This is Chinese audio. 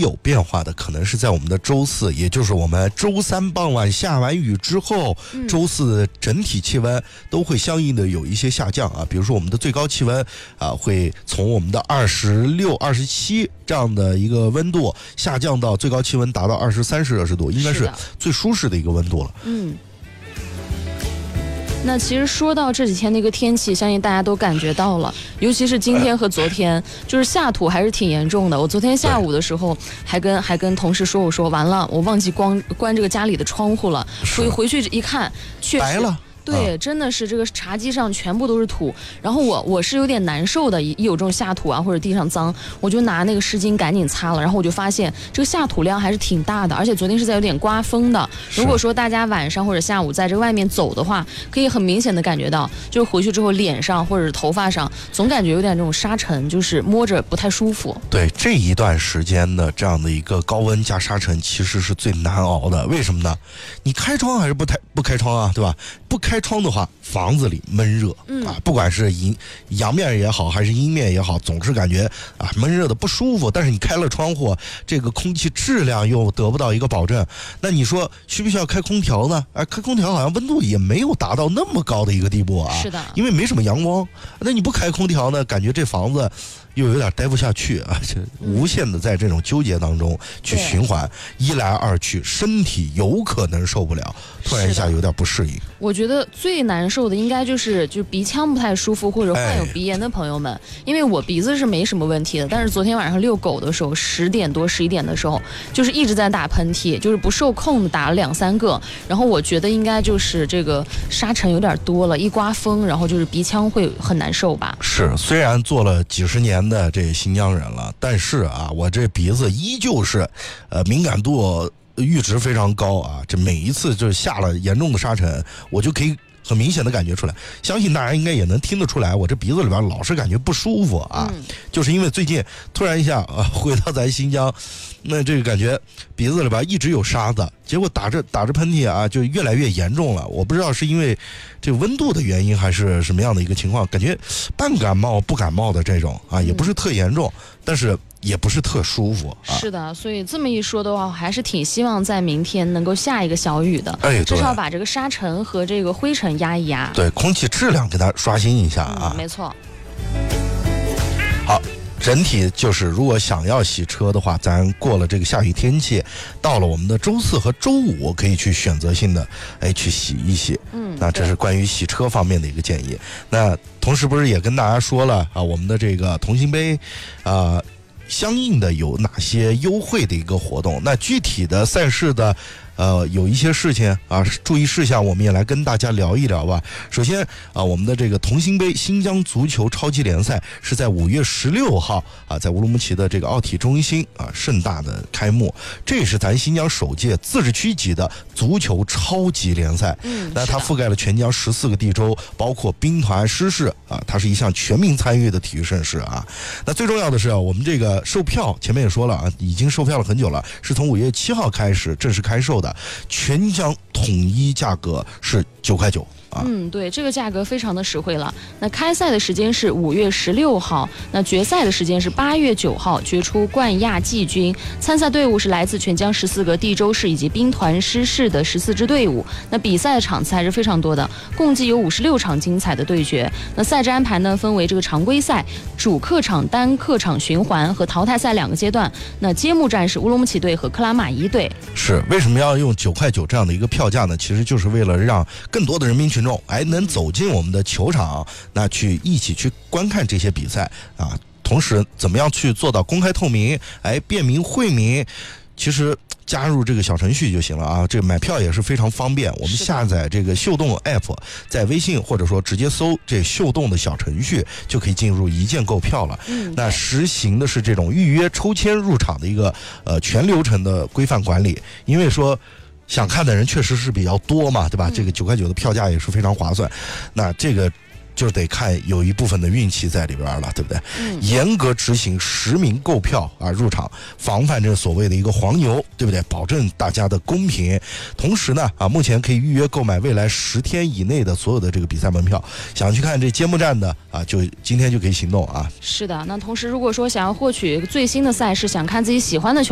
有变化的可能是在我们的周四，也就是我们周三傍晚下完雨之后，周四的整体气温都会相应的有一些下降啊。比如说我们的最高气温啊，会从我们的26、27这样的一个温度下降到最高气温达到23摄氏度，应该是最舒适的一个温度了。 那其实说到这几天那个天气，相信大家都感觉到了，尤其是今天和昨天，就是下土还是挺严重的。我昨天下午的时候还跟同事说，我说完了，我忘记关这个家里的窗户了，回去一看，确实白了。 对，真的是这个茶几上全部都是土，然后我是有点难受的，一有这种下土啊或者地上脏，我就拿那个湿巾赶紧擦了，然后我就发现这个下土量还是挺大的，而且昨天是在有点刮风的。如果说大家晚上或者下午在这外面走的话，可以很明显的感觉到，就是回去之后脸上或者头发上总感觉有点这种沙尘，就是摸着不太舒服。 对，这一段时间的这样的一个高温加沙尘其实是最难熬的。为什么呢？你开窗还是不开窗啊，对吧？不开窗的话，房子里闷热啊，不管是阳面也好，还是阴面也好，总是感觉啊闷热的不舒服。但是你开了窗户，这个空气质量又得不到一个保证。那你说需不需要开空调呢？开空调好像温度也没有达到那么高的一个地步啊。 是的， 因为没什么阳光。那你不开空调呢，感觉这房子又有点待不下去啊，就无限的在这种纠结当中去循环，一来二去，身体有可能受不了，突然一下有点不适应。 我觉得最难受的应该就是鼻腔不太舒服或者患有鼻炎的朋友们，因为我鼻子是没什么问题的，但是昨天晚上遛狗的时候，10点多11点的时候，就是一直在打喷嚏，就是不受控的打了2、3个，然后我觉得应该就是这个沙尘有点多了，一刮风，然后就是鼻腔会很难受吧。 是，虽然做了几十年的这新疆人了，但是啊，我这鼻子依旧是敏感度阈值非常高啊，这每一次就是下了严重的沙尘，我就可以很明显的感觉出来，相信大家应该也能听得出来，我这鼻子里边老是感觉不舒服啊，就是因为最近突然一下回到咱新疆，那这个感觉鼻子里边一直有沙子，结果打着喷嚏啊，就越来越严重了。我不知道是因为这个温度的原因还是什么样的一个情况，感觉半感冒不感冒的这种啊，也不是特严重，但是也不是特舒服啊。 是的，所以这么一说的话，我还是挺希望在明天能够下一个小雨的，至少把这个沙尘和这个灰尘压一压， 对，空气质量给它刷新一下啊。 没错。 好。整体就是，如果想要洗车的话，咱过了这个下雨天气，到了我们的周4和周5，可以去选择性的去洗一洗。那这是关于洗车方面的一个建议。那同时不是也跟大家说了啊，我们的这个同心杯相应的有哪些优惠的一个活动？那具体的赛事的有一些事情啊，注意事项，我们也来跟大家聊一聊吧。首先我们的这个同心杯新疆足球超级联赛是在5月16号啊，在乌鲁木齐的这个奥体中心啊盛大的开幕。这也是咱新疆首届自治区级的足球超级联赛。那它覆盖了全疆14个地州，包括兵团、师事啊，它是一项全民参与的体育盛事啊。那最重要的是我们这个售票，前面也说了啊，已经售票了很久了，是从5月7号开始正式开售的。全疆统一价格是9块9。 对，这个价格非常的实惠了。那开赛的时间是5月16号，那决赛的时间是8月9号，决出冠亚季军。参赛队伍是来自全疆14个地州市以及兵团师事的14支队伍。那比赛的场次还是非常多的，共计有56场精彩的对决。那赛制安排呢，分为这个常规赛、主客场、单客场循环和淘汰赛2个阶段。那揭幕战是乌鲁木齐队和克拉玛依队。 是为什么要用9块9这样的一个票价呢？其实就是为了让更多的人民群众能走进我们的球场，那去一起去观看这些比赛啊。同时怎么样去做到公开透明，便民惠民，其实加入这个小程序就行了啊。这个买票也是非常方便，我们下载这个秀动 app， 在微信或者说直接搜这秀动的小程序，就可以进入一键购票了。那实行的是这种预约抽签入场的一个全流程的规范管理，因为说想看的人确实是比较多嘛，对吧？这个9块9的票价也是非常划算。那这个就得看有一部分的运气在里边了，对不对？严格执行实名购票啊入场，防范这所谓的一个黄牛，对不对？保证大家的公平。同时呢目前可以预约购买未来10天以内的所有的这个比赛门票。想去看这揭幕战的就今天就可以行动啊。 是的，那同时如果说想要获取最新的赛事，想看自己喜欢的球